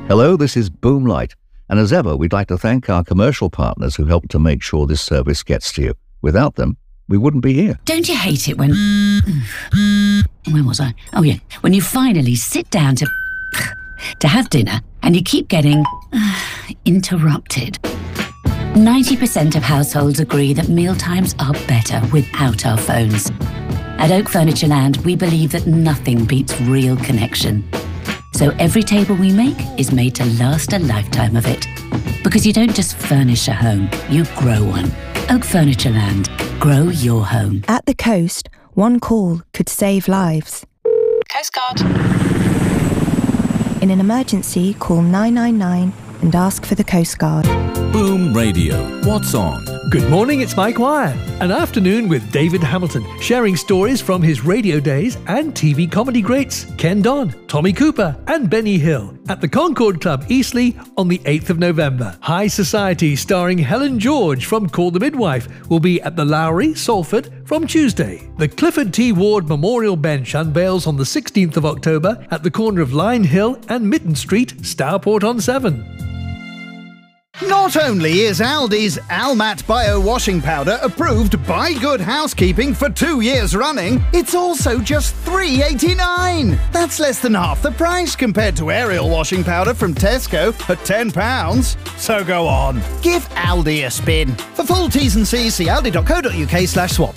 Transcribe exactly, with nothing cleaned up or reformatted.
Hello, this is Boomlight, and as ever, we'd like to thank our commercial partners who help to make sure this service gets to you. Without them, we wouldn't be here. Don't you hate it when... Where was I? Oh, yeah. When you finally sit down to... to have dinner, and you keep getting... interrupted. ninety percent of households agree that mealtimes are better without our phones. At Oak Furniture Land, we believe that nothing beats real connection. So every table we make is made to last a lifetime of it. Because you don't just furnish a home, you grow one. Oak Furniture Land. Grow your home. At the coast, one call could save lives. Coast Guard. In an emergency, call nine nine nine and ask for the Coast Guard. Boom Radio. What's on? Good morning, it's Mike Wire. An afternoon with David Hamilton, sharing stories from his radio days and T V comedy greats Ken Don, Tommy Cooper and Benny Hill at the Concord Club, Eastleigh on the eighth of November. High Society starring Helen George from Call the Midwife will be at the Lowry, Salford from Tuesday. The Clifford T. Ward Memorial Bench unveils on the sixteenth of October at the corner of Line Hill and Mitten Street, Stourport-on-Severn. Not only is Aldi's Almat Bio Washing Powder approved by Good Housekeeping for two years running, it's also just three pounds eighty-nine. That's less than half the price compared to Ariel washing powder from Tesco at ten pounds. So go on, give Aldi a spin. For full T's and C's, see aldi dot co dot uk slash swap.